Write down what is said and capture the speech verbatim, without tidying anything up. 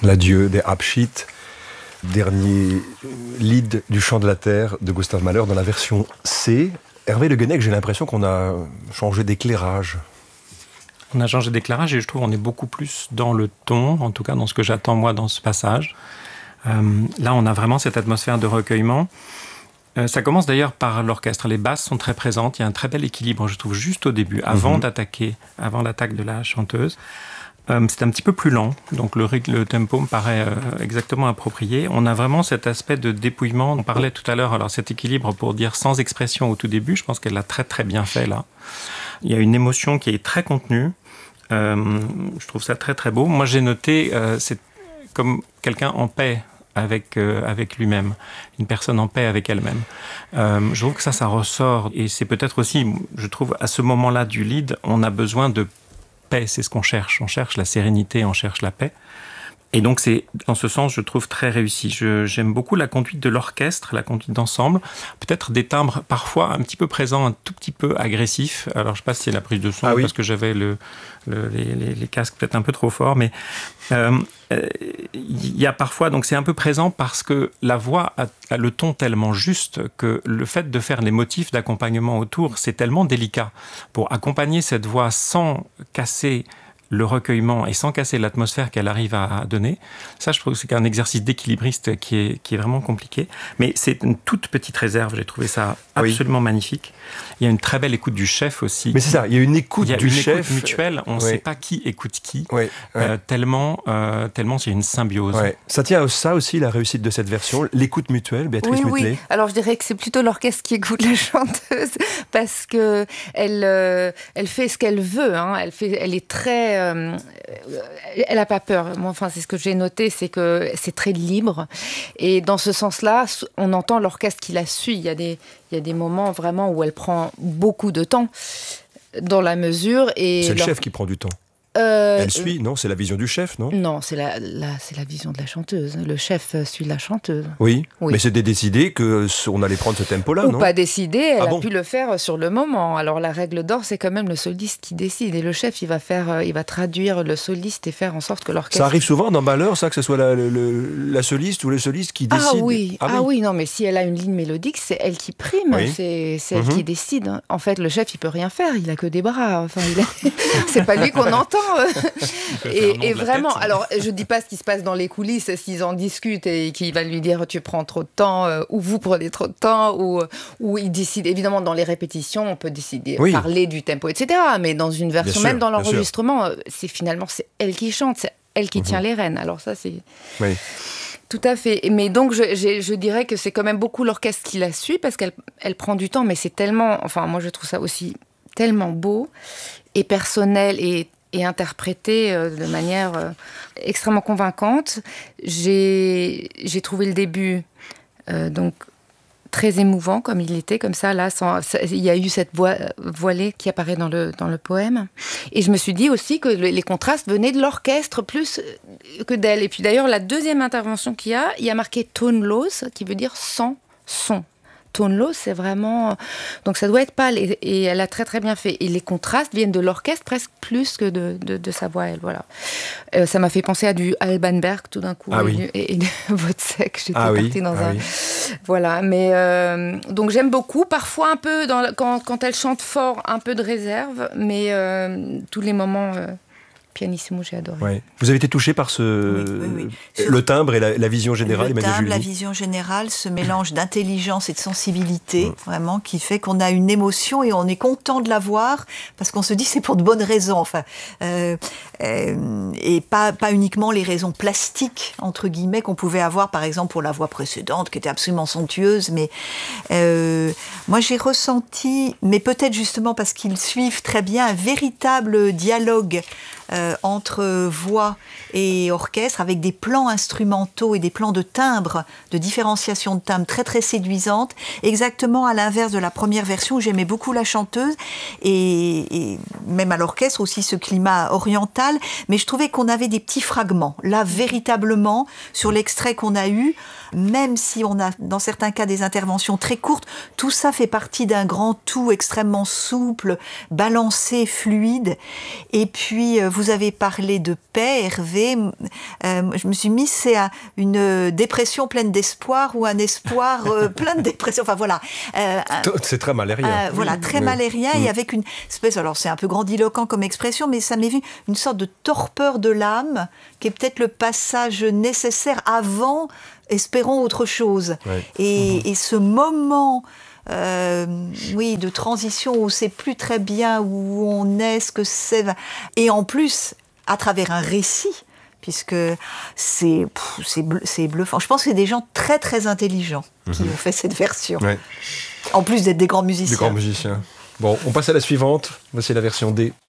L'adieu des Abschied, dernier lead du Chant de la Terre de Gustav Mahler dans la version C. Hervé Le Guenec, j'ai l'impression qu'on a changé d'éclairage. On a changé d'éclairage et je trouve qu'on est beaucoup plus dans le ton, en tout cas dans ce que j'attends moi dans ce passage. Euh, là, on a vraiment cette atmosphère de recueillement. Euh, ça commence d'ailleurs par l'orchestre. Les basses sont très présentes. Il y a un très bel équilibre, je trouve, juste au début, avant mmh. d'attaquer, avant l'attaque de la chanteuse. Euh, c'est un petit peu plus lent, donc le, le tempo me paraît euh, exactement approprié. On a vraiment cet aspect de dépouillement. On parlait tout à l'heure, alors cet équilibre pour dire sans expression au tout début, je pense qu'elle l'a très très bien fait là. Il y a une émotion qui est très contenue. Euh, je trouve ça très très beau. Moi j'ai noté, euh, c'est comme quelqu'un en paix avec, euh, avec lui-même, une personne en paix avec elle-même. Euh, je trouve que ça, ça ressort. Et c'est peut-être aussi, je trouve, à ce moment-là du lead, on a besoin de paix, c'est ce qu'on cherche. On cherche la sérénité, on cherche la paix. Et donc, c'est, dans ce sens, je trouve très réussi. Je, j'aime beaucoup la conduite de l'orchestre, la conduite d'ensemble. Peut-être des timbres parfois un petit peu présents, un tout petit peu agressifs. Alors, je ne sais pas si c'est la prise de son, ah oui. parce que j'avais le, le, les, les, les casques peut-être un peu trop forts, mais euh, euh, y a parfois, donc c'est un peu présent parce que la voix a, a le ton tellement juste que le fait de faire les motifs d'accompagnement autour, c'est tellement délicat. Pour accompagner cette voix sans casser le recueillement et sans casser l'atmosphère qu'elle arrive à donner, ça je trouve que c'est un exercice d'équilibriste qui est, qui est vraiment compliqué, mais c'est une toute petite réserve, j'ai trouvé ça absolument oui. magnifique. Il y a une très belle écoute du chef aussi. Mais c'est ça, il y a une écoute du chef. Il y a une chef. écoute mutuelle, on ne oui. sait pas qui écoute qui, oui. Ouais. Euh, tellement, euh, tellement il y a une symbiose. Ouais. Ça tient à ça aussi, la réussite de cette version, l'écoute mutuelle, Béatrice oui, Mutelet. Oui, alors je dirais que c'est plutôt l'orchestre qui écoute la chanteuse, parce qu'elle euh, elle fait ce qu'elle veut, hein. elle, fait, elle est très... Euh, elle n'a pas peur. Moi, enfin, c'est ce que j'ai noté, c'est que c'est très libre. Et dans ce sens-là, on entend l'orchestre qui la suit. Il y a des, il y a des moments vraiment où elle prend beaucoup de temps dans la mesure. Et c'est le leur... chef qui prend du temps. Euh, Elle suit, non? C'est la vision du chef, non? Non, c'est la, la, c'est la vision de la chanteuse. Le chef suit la chanteuse. Oui, oui. Mais c'était décidé qu'on allait prendre ce tempo-là, Ou non? pas décidé, elle ah a bon pu le faire sur le moment. Alors la règle d'or, c'est quand même le soliste qui décide. Et le chef, il va, faire, il va traduire le soliste et faire en sorte que l'orchestre... Ça arrive souvent dans Mahler, ça, que ce soit la, le, la soliste ou le soliste qui décide? Ah oui, ah, oui. ah oui, non, mais si elle a une ligne mélodique, c'est elle qui prime, oui. c'est, c'est elle mm-hmm. qui décide. En fait, le chef, il peut rien faire, il a que des bras. Enfin, il a... c'est pas lui qu'on entend. Et, et vraiment, tête. Alors je dis pas ce qui se passe dans les coulisses, s'ils en discutent et qu'il va lui dire tu prends trop de temps, euh, ou vous prenez trop de temps, ou, ou il décide, évidemment dans les répétitions, on peut décider, oui. parler du tempo, et cetera. Mais dans une version, bien même sûr, dans l'enregistrement, c'est finalement c'est elle qui chante, c'est elle qui mmh. tient les rênes. Alors ça c'est... Oui. Tout à fait. Mais donc, je, je, je dirais que c'est quand même beaucoup l'orchestre qui la suit, parce qu'elle elle prend du temps, mais c'est tellement... Enfin, moi, je trouve ça aussi tellement beau et personnel et et interprété euh, de manière euh, extrêmement convaincante. J'ai, j'ai trouvé le début euh, donc très émouvant, comme il était, comme ça, là, sans, ça, il y a eu cette voix voilée qui apparaît dans le, dans le poème. Et je me suis dit aussi que le, les contrastes venaient de l'orchestre plus que d'elle. Et puis d'ailleurs, la deuxième intervention qu'il y a, il y a marqué « toneless », qui veut dire « sans son ». Toneless, c'est vraiment... Donc ça doit être pâle, et, et elle a très très bien fait. Et les contrastes viennent de l'orchestre presque plus que de, de, de sa voix, elle, voilà. Euh, ça m'a fait penser à du Alban Berg, tout d'un coup, ah oui. et, et de Wozzeck. J'étais ah partie oui. dans ah un... Oui. Voilà, mais... Euh, donc j'aime beaucoup, parfois un peu, dans, quand, quand elle chante fort, un peu de réserve, mais euh, tous les moments... Euh, pianissimo, j'ai adoré. Ouais. Vous avez été touché par ce... oui, oui, oui. le timbre et la, la vision générale, le Emmanuel timbre, Julie. La vision générale, ce mélange d'intelligence et de sensibilité, mmh. vraiment, qui fait qu'on a une émotion et on est content de la voir, parce qu'on se dit c'est pour de bonnes raisons, enfin, euh, euh, et pas, pas uniquement les raisons plastiques, entre guillemets, qu'on pouvait avoir, par exemple, pour la voix précédente, qui était absolument somptueuse, mais euh, moi j'ai ressenti, mais peut-être justement parce qu'ils suivent très bien, un véritable dialogue Euh, entre voix et orchestre, avec des plans instrumentaux et des plans de timbre, de différenciation de timbre très très séduisantes, exactement à l'inverse de la première version où j'aimais beaucoup la chanteuse, et, et même à l'orchestre aussi ce climat oriental, mais je trouvais qu'on avait des petits fragments. Là, véritablement, sur l'extrait qu'on a eu, même si on a dans certains cas des interventions très courtes, tout ça fait partie d'un grand tout extrêmement souple, balancé, fluide. Et puis vous avez parlé de paix, Hervé, euh, je me suis mis, c'est à une dépression pleine d'espoir ou un espoir euh, plein de dépression. Enfin voilà. Euh, c'est très malérien. Euh, voilà, très oui. malérien oui. et avec une espèce, alors c'est un peu grandiloquent comme expression, mais ça m'est vu une sorte de torpeur de l'âme qui est peut-être le passage nécessaire avant, espérons autre chose. Oui. Et, mmh. et ce moment... Euh, oui, de transition où on ne sait plus très bien où on est, ce que c'est. Et en plus, à travers un récit, puisque c'est, pff, c'est, c'est bluffant. Je pense que c'est des gens très, très intelligents qui mmh. ont fait cette version. Ouais. En plus d'être des grands musiciens. Des grands musiciens. Bon, on passe à la suivante. Voici la version D.